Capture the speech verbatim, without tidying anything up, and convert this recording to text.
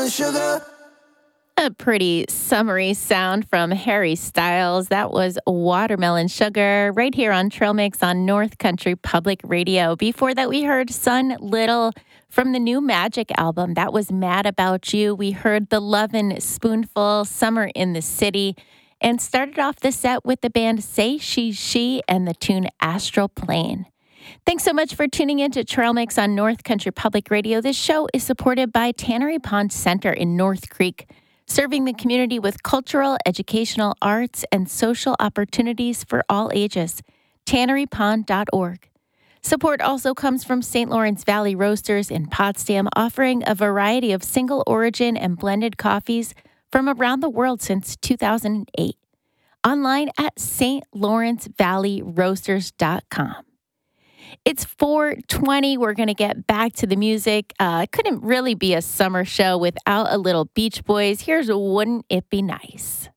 watermelon sugar. A pretty summery sound from Harry Styles. That was Watermelon Sugar right here on Trail Mix on North Country Public Radio. Before that, we heard Sun Little from the new Magic album. That was Mad About You. We heard The Lovin' Spoonful, Summer in the City, and started off the set with the band Say She She and the tune Astral Plane. Thanks so much for tuning in to Trail Mix on North Country Public Radio. This show is supported by Tannery Pond Center in North Creek, serving the community with cultural, educational, arts, and social opportunities for all ages. tannery pond dot org. Support also comes from Saint Lawrence Valley Roasters in Potsdam, offering a variety of single origin and blended coffees from around the world since two thousand eight. Online at st lawrence valley roasters dot com. It's four twenty. We're going to get back to the music. Uh, it couldn't really be a summer show without a little Beach Boys. Here's Wouldn't It Be Nice?